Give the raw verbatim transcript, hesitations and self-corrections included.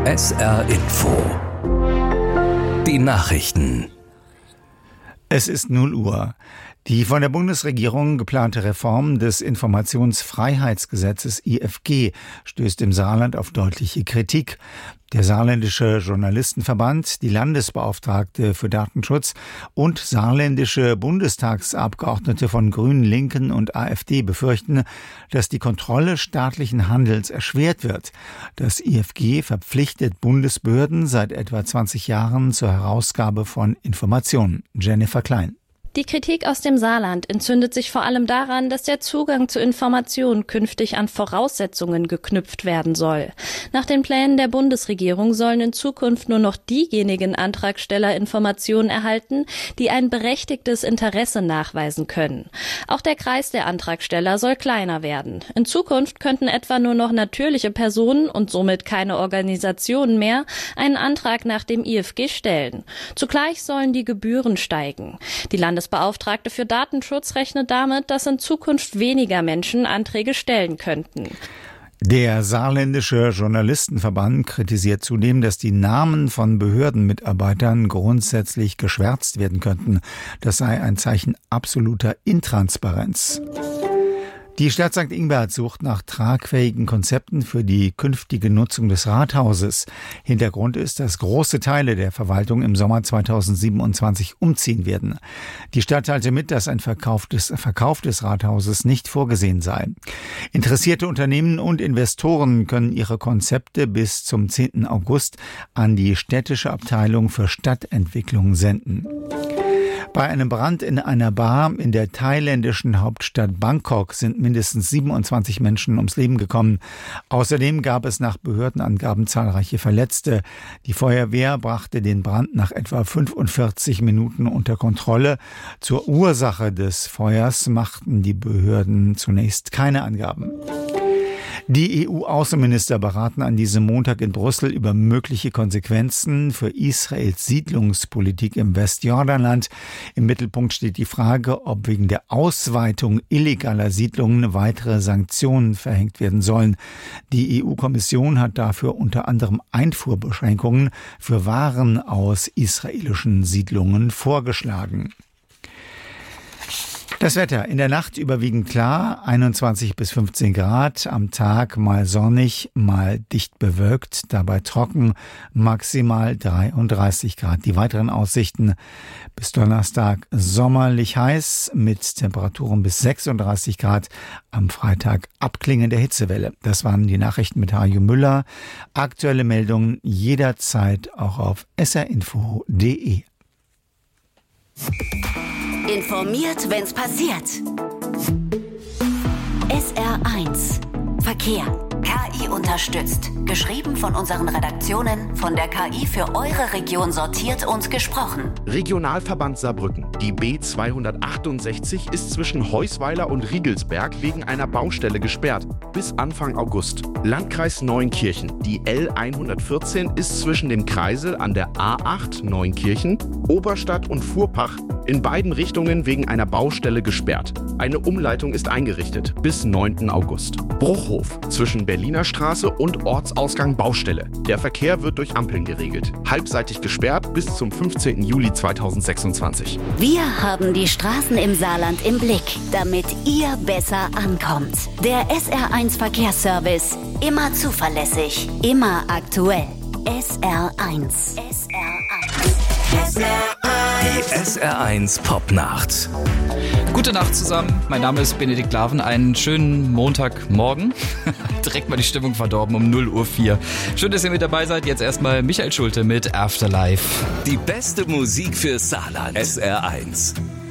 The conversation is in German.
S R Info. Die Nachrichten. Es ist null Uhr. Die von der Bundesregierung geplante Reform des Informationsfreiheitsgesetzes I F G stößt im Saarland auf deutliche Kritik. Der Saarländische Journalistenverband, die Landesbeauftragte für Datenschutz und saarländische Bundestagsabgeordnete von Grünen, Linken und AfD befürchten, dass die Kontrolle staatlichen Handels erschwert wird. Das I F G verpflichtet Bundesbehörden seit etwa zwanzig Jahren zur Herausgabe von Informationen. Jennifer Klein. Die Kritik aus dem Saarland entzündet sich vor allem daran, dass der Zugang zu Informationen künftig an Voraussetzungen geknüpft werden soll. Nach den Plänen der Bundesregierung sollen in Zukunft nur noch diejenigen Antragsteller Informationen erhalten, die ein berechtigtes Interesse nachweisen können. Auch der Kreis der Antragsteller soll kleiner werden. In Zukunft könnten etwa nur noch natürliche Personen und somit keine Organisationen mehr einen Antrag nach dem I F G stellen. Zugleich sollen die Gebühren steigen. Die Landes Bundesbeauftragte für Datenschutz rechnet damit, dass in Zukunft weniger Menschen Anträge stellen könnten. Der Saarländische Journalistenverband kritisiert zudem, dass die Namen von Behördenmitarbeitern grundsätzlich geschwärzt werden könnten. Das sei ein Zeichen absoluter Intransparenz. Die Stadt Sankt Ingbert sucht nach tragfähigen Konzepten für die künftige Nutzung des Rathauses. Hintergrund ist, dass große Teile der Verwaltung im Sommer zweitausendsiebenundzwanzig umziehen werden. Die Stadt teilte mit, dass ein Verkauf des, Verkauf des Rathauses nicht vorgesehen sei. Interessierte Unternehmen und Investoren können ihre Konzepte bis zum zehnten August an die städtische Abteilung für Stadtentwicklung senden. Bei einem Brand in einer Bar in der thailändischen Hauptstadt Bangkok sind mindestens siebenundzwanzig Menschen ums Leben gekommen. Außerdem gab es nach Behördenangaben zahlreiche Verletzte. Die Feuerwehr brachte den Brand nach etwa fünfundvierzig Minuten unter Kontrolle. Zur Ursache des Feuers machten die Behörden zunächst keine Angaben. Die E U-Außenminister beraten an diesem Montag in Brüssel über mögliche Konsequenzen für Israels Siedlungspolitik im Westjordanland. Im Mittelpunkt steht die Frage, ob wegen der Ausweitung illegaler Siedlungen weitere Sanktionen verhängt werden sollen. Die E U-Kommission hat dafür unter anderem Einfuhrbeschränkungen für Waren aus israelischen Siedlungen vorgeschlagen. Das Wetter: in der Nacht überwiegend klar, einundzwanzig bis fünfzehn Grad, am Tag mal sonnig, mal dicht bewölkt, dabei trocken, maximal dreiunddreißig Grad. Die weiteren Aussichten: bis Donnerstag sommerlich heiß mit Temperaturen bis sechsunddreißig Grad, am Freitag abklingende Hitzewelle. Das waren die Nachrichten mit Hajo Müller. Aktuelle Meldungen jederzeit auch auf s r info punkt d e. Informiert, wenn's passiert. S R eins Verkehr. K I unterstützt. Geschrieben von unseren Redaktionen, von der K I für eure Region sortiert und gesprochen. Regionalverband Saarbrücken. Die B zweihundertachtundsechzig ist zwischen Heusweiler und Riegelsberg wegen einer Baustelle gesperrt. Bis Anfang August. Landkreis Neunkirchen. Die L hundertvierzehn ist zwischen dem Kreisel an der A acht Neunkirchen, Oberstadt und Fuhrpach in beiden Richtungen wegen einer Baustelle gesperrt. Eine Umleitung ist eingerichtet bis neunten August. Bruchhof zwischen Berliner Straße und Ortsausgang Baustelle. Der Verkehr wird durch Ampeln geregelt. Halbseitig gesperrt bis zum fünfzehnten Juli zweitausendsechsundzwanzig. Wir haben die Straßen im Saarland im Blick, damit ihr besser ankommt. Der S R eins Verkehrsservice. Immer zuverlässig, immer aktuell. S R eins. S R eins. S R eins. Die S R eins Popnacht. Gute Nacht zusammen, mein Name ist Benedikt Laven, einen schönen Montagmorgen. Direkt mal die Stimmung verdorben um null Uhr vier. Schön, dass ihr mit dabei seid. Jetzt erstmal Michael Schulte mit Afterlife. Die beste Musik für Saarland. S R eins.